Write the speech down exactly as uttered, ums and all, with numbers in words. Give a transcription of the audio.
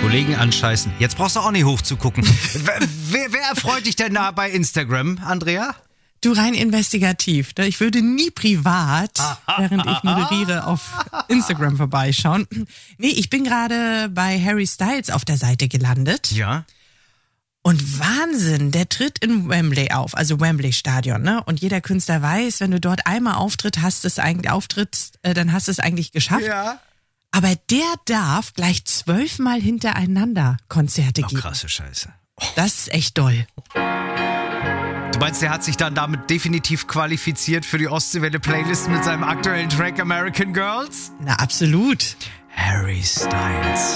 Kollegen anscheißen. Jetzt brauchst du auch nicht hochzugucken. wer, wer, wer erfreut dich denn da bei Instagram, Andrea? Du, rein investigativ. Ich würde nie privat, während ich moderiere, auf Instagram vorbeischauen. Nee, ich bin gerade bei Harry Styles auf der Seite gelandet. Ja. Und Wahnsinn, der tritt in Wembley auf, also Wembley Stadion, ne? Und jeder Künstler weiß, wenn du dort einmal auftritt, hast es eigentlich auftrittst, äh, dann hast du es eigentlich geschafft. Ja. Aber der darf gleich zwölfmal hintereinander Konzerte Oh, geben. krasse Scheiße. Oh. Das ist echt doll. Du meinst, der hat sich dann damit definitiv qualifiziert für die Ostseewelle-Playlist mit seinem aktuellen Track American Girls? Na, absolut. Harry Styles.